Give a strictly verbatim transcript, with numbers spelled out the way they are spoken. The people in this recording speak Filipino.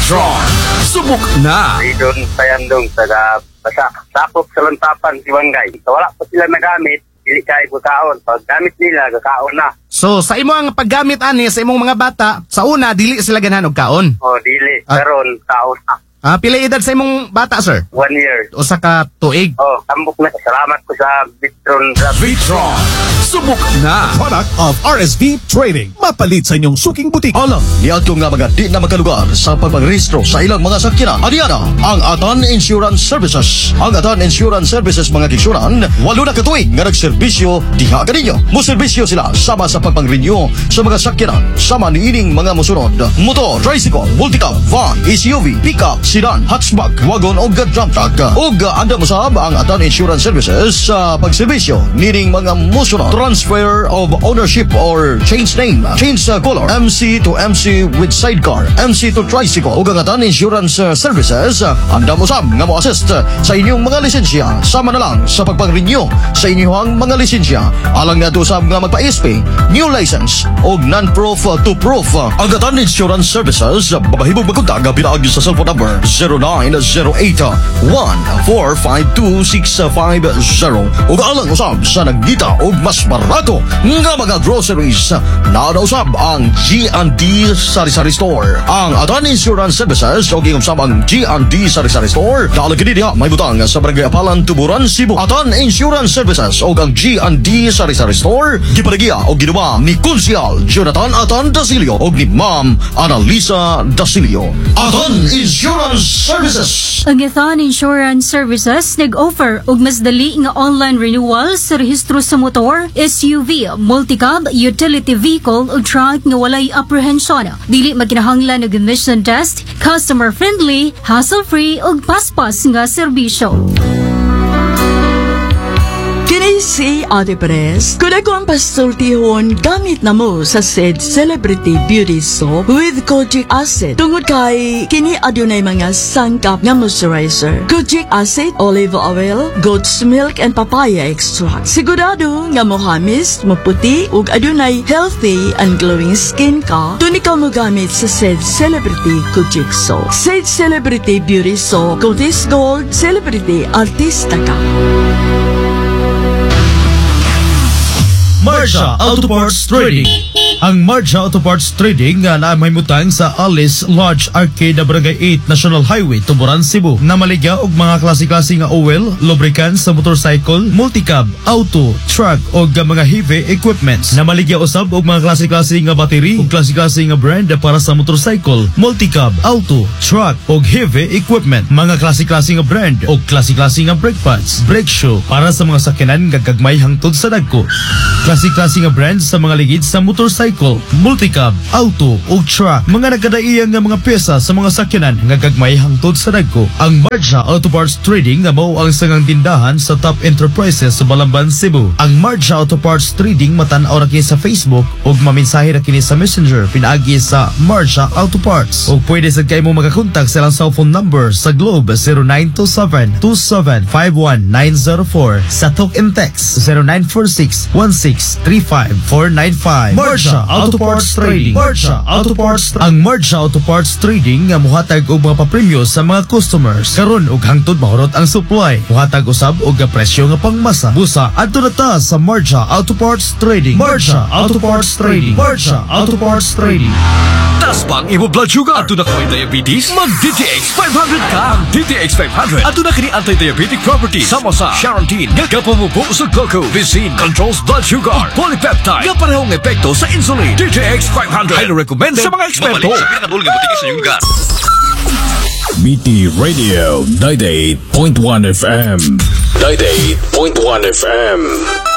Vitron, subok na. Doon Sayandong, taga basa, sakop sa Lantapan, Siwangay. So, wala pa sila nagamit, dili kaya kakaon. Pag gamit nila, kakaon na. So, sa imong paggamit ani sa imong mga bata, sa una, dili sila ganahan og kaon. O, dili. Ah. Karon, kaon na. Ah, pila edad sa imong bata, sir? One year. Usa ka tuig. Oh, tambok na. Salamat ko sa Vitron. Vitron, subok na. Product of R S V Trading. Mapalit sa inyong suking butik. Alam, niadto nga mga di na makalugar sa pagpagrehistro sa ilang mga sakyanan. Adiana, ang Atan Insurance Services. Ang Atan Insurance Services mga kigsunan, walo na katuig nga nagserbisyo diha kaninyo. Muserbisyo sila sama sa pagpang-renew sa mga sakyanan. Sama niining mga musunod. Motor, tricycle, multicab, van, S U V, pickup, sedan, hatchback, wagon o dump truck. O anda mo sab ang Atan Insurance Services sa pagserbisyo nining mga musunod. Transfer of ownership or change name, change uh, color, M C to M C with sidecar, M C to tricycle. O ang Atan Insurance uh, Services, uh, anda mo sab nga mo assist uh, sa inyong mga lisensya. Sama na lang sa pagpang-renew sa inyong mga lisensya. Alang nga to sab nga magpa-S P, new license o non-proof uh, to proof. Uh, ang Atan Insurance Services, uh, babahibog magkunta nga pinaagi sa cellphone number zero nine zero eight one four five two six five zero. O alang usab sa nagdita o mas barato nga mga groceries na usab ang G and D Sari-Sari Store. Ang Atan Insurance Services o gingusab ang G and D Sari-Sari Store dalag kini diha may butang sa Barangay Apalan, Tuburan, Cebu. Atan Insurance Services o ang G and D Sari-Sari Store gipagiya o ginuba ni Konsyal Jonathan Atan Dasilio o ni Ma'am Annalisa Dasilio. Atan Insurance Services. Ang Atan Insurance Services nag-offer og mas dali nga online renewal sa rehistro sa motor, S U V, multicab, utility vehicle o truck nga walay apprehension. Dili magkinahanglan og emission test, customer friendly, hassle-free ug paspas nga serbisyo. Kini si Ate Perez. Kung ako ang pasultihon, gamit na mo sa said Celebrity Beauty Soap with Kojic Acid. Tungod kay, kini adunay mga sangkap nga moisturizer. Kojic Acid, olive oil, goat's milk, and papaya extract. Sigurado nga mohamis, maputi, ug adunay healthy and glowing skin ka, tuni ka mo gamit sa said Celebrity Kojic Soap. Said Celebrity Beauty Soap, Cotis Gold, Celebrity Artista ka. Marja Auto Parts Trading. Ang Marja Auto Parts Trading nga na may mutang sa Alice Lodge Arcade na Barangay eight National Highway, Tuburan, Cebu. Na maligya og mga klase-klase nga oil, lubricants sa motorcycle, multicab, auto, truck o mga heavy equipments. Na maligya usab og mga klase-klase nga battery o klase-klase nga brand para sa motorcycle, multicab, auto, truck o heavy equipment. Mga klase-klase nga brand o klase-klase nga brake pads, brake shoe para sa mga sakyanan nga gagmay hangtod sa dagko. Klase-klase nga brand sa mga ligid sa motorcycle, multicab, auto o truck. Mga nagkadaiyang nga mga pyesa sa mga sakyanan nga gagmay hangtod sa dagko. Ang Marja Auto Parts Trading nga mao ang sangang tindahan sa top enterprises sa Balamban, Cebu. Ang Marja Auto Parts Trading matan-aw ra kini sa Facebook ug maminsahe ra kini sa Messenger pinaagi sa Marja Auto Parts. Ug pwede sad kay mo makakontak sa ilang cellphone number sa Globe zero nine two seven two seven five one nine zero four, sa talk and text zero nine four six one six three five four nine five. Marja Auto Parts Trading. Marja Auto Parts Trading. Ang Marja Auto Parts Trading nga muhatag og mga papremyo sa mga customers. Karon og hangtod mahurot ang supply. Muhatag usab og presyo nga pangmasa. Busa adto na ta sa Marja Auto Parts Trading. Marja Auto Parts Trading. Marja Auto Parts Trading. Taas bang imo blood sugar? Ato na kay diabetes? Mag-D T X five hundred ka. Ang D T X five hundred. Ato na kini anti-diabetic properties. Sama sa Charantin, gagapamupo sa glucose, Vicin, controls blood sugar, polypeptide, nga parehong epekto sa insulin. D T X five hundred. Highly recommended sa mga eksperto. Mabalik sa pinakadulong ang butikis sa iyong gas. B T Radio ninety-eight point one F M. ninety-eight point one F M.